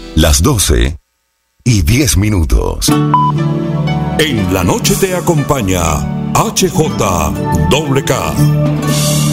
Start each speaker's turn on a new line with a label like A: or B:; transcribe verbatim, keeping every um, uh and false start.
A: Las doce y diez minutos.
B: En la noche te acompaña H J K.